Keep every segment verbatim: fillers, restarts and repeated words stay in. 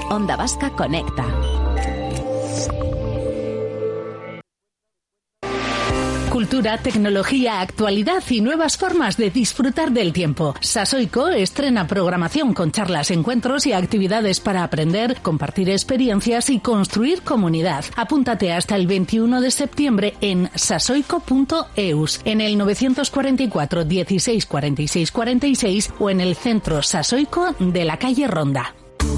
Onda Vasca Conecta. Cultura, tecnología, actualidad y nuevas formas de disfrutar del tiempo. Sasoico estrena programación con charlas, encuentros y actividades para aprender, compartir experiencias y construir comunidad. Apúntate hasta el veintiuno de septiembre en sasoico punto eus, en el novecientos cuarenta y cuatro, dieciséis, cuarenta y seis, cuarenta y seis o en el centro Sasoico de la calle Ronda.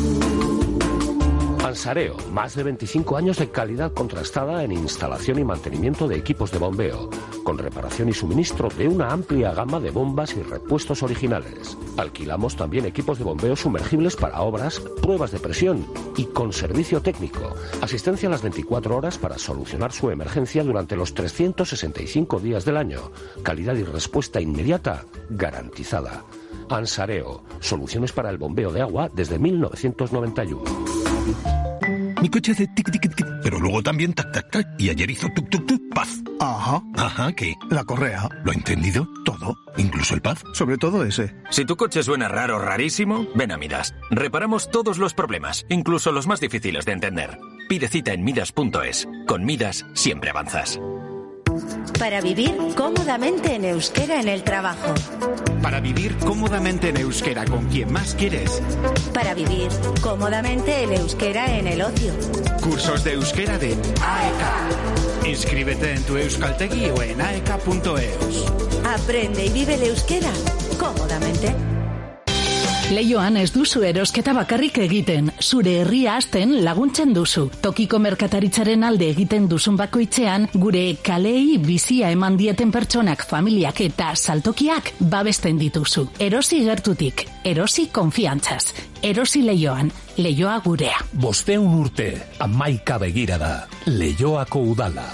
Ansareo, más de veinticinco años de calidad contrastada en instalación y mantenimiento de equipos de bombeo, con reparación y suministro de una amplia gama de bombas y repuestos originales. Alquilamos también equipos de bombeo sumergibles para obras, pruebas de presión y con servicio técnico. Asistencia a las veinticuatro horas para solucionar su emergencia durante los trescientos sesenta y cinco días del año. Calidad y respuesta inmediata garantizada. Ansareo, soluciones para el bombeo de agua desde mil novecientos noventa y uno. Mi coche hace tic, tic, tic, pero luego también tac, tac, tac. Y ayer hizo tuk, tuk, tuk, paz. Ajá. Ajá, ¿qué? La correa. ¿Lo ha entendido? Todo. ¿Incluso el paz? Sobre todo ese. Si tu coche suena raro, rarísimo, ven a Midas. Reparamos todos los problemas, incluso los más difíciles de entender. Pide cita en midas punto es. Con Midas siempre avanzas. Para vivir cómodamente en euskera en el trabajo. Para vivir cómodamente en euskera con quien más quieres. Para vivir cómodamente en euskera en el ocio. Cursos de euskera de A E K. Inscríbete en tu euskaltegi o en aeka punto eus. Aprende y vive el euskera cómodamente. Leioan ez duzu erosketa bakarrik egiten, zure herria hasten laguntzen duzu. Tokiko merkataritzaren alde egiten duzun bakoitzean, gure kalei bizia eman dieten pertsonak, familiak eta saltokiak babesten dituzu. Erosi gertutik, erosi konfiantzaz, erosi Leioan, Leioa gurea. Bosteun urte, amaika begira da, Leioako udala.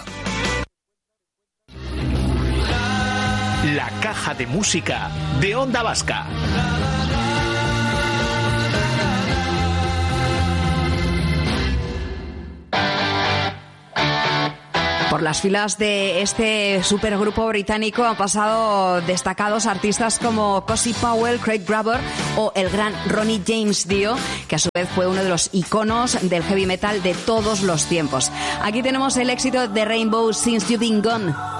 La caja de música de Onda Vasca. Por las filas de este supergrupo británico han pasado destacados artistas como Cozy Powell, Craig Grabber o el gran Ronnie James Dio, que a su vez fue uno de los iconos del heavy metal de todos los tiempos. Aquí tenemos el éxito de Rainbow, Since You've Been Gone.